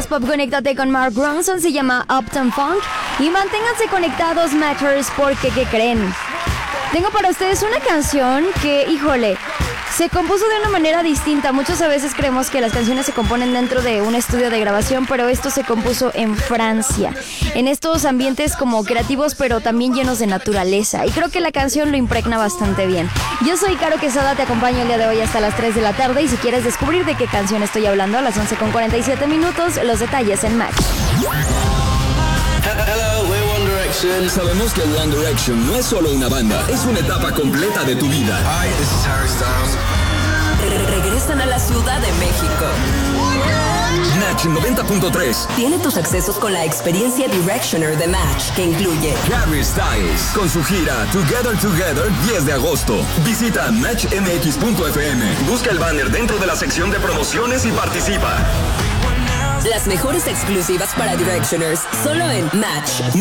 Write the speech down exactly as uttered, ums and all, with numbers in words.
Más Pop, conéctate con Mark Ronson, se llama Uptown Funk. Y manténganse conectados, Matchers, porque ¿qué creen? Tengo para ustedes una canción que, híjole, se compuso de una manera distinta. Muchos a veces creemos que las canciones se componen dentro de un estudio de grabación, pero esto se compuso en Francia, en estos ambientes como creativos, pero también llenos de naturaleza. Y creo que la canción lo impregna bastante bien. Yo soy Caro Quesada, te acompaño el día de hoy hasta las tres de la tarde. Y si quieres descubrir de qué canción estoy hablando, a las once con cuarenta y siete minutos, los detalles en Match. Hello, we're One Direction. Sabemos que One Direction no es solo una banda, es una etapa completa de tu vida. Hi, this is Harry Styles. Re- regresan a la Ciudad de México. Match noventa punto tres Tiene tus accesos con la experiencia Directioner de Match, que incluye Harry Styles con su gira Together Together diez de agosto. Visita match m x punto f m. Busca el banner dentro de la sección de promociones y participa. las mejores exclusivas para Directioners, solo en Match.